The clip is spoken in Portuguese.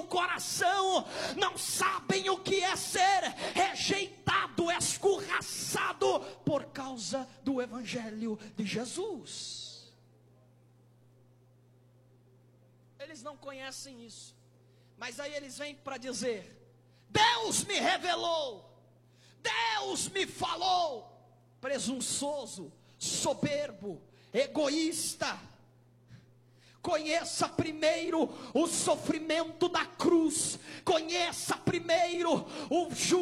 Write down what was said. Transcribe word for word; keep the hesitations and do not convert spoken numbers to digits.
no coração, não sabem o que é ser rejeitado, escorraçado por causa do Evangelho de Jesus. Eles não conhecem isso, mas aí eles vêm para dizer: Deus me revelou, Deus me falou. Presunçoso, soberbo, egoísta. Conheça primeiro o sofrimento da cruz, conheça primeiro o